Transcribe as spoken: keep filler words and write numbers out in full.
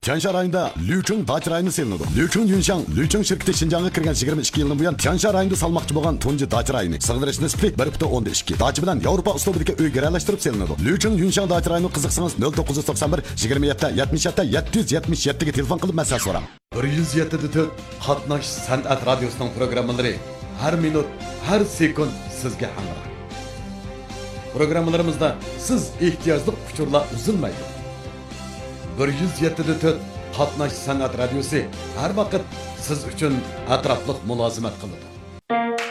Tiansha rayonida Lücheng dacha rayoni selinadi. Lücheng Yunshang, Lücheng shirkati Xinjiangga kirgan yigirma ikki yildan buyon Tiansha rayonida salmoqchi bo'lgan tunji dacha rayoni. Sig'dirish nisbati bir butun o'ndan ikki. Dacha bilan Yevropa uslubidagi uy garalashtirib selinadi. Lücheng Yunshang dacha rayoni qiziqsangiz nol to'qqiz yuz to'qson bir yigirma yetti yetmish yetti yetti yuz yetmish yetti ga telefon qilib maslahat so'rang. bir yuz yetti to'rt Qatnash san'at radiosining programmalari har minut, har sekund sizga hamroh. Programmalarimizda siz ehtiyojli uchurlar uzilmaydi. bir yuz yetti to'rt Qatnash san'at radiosi har vaqt siz uchun atrofliq mulozimat qiladi.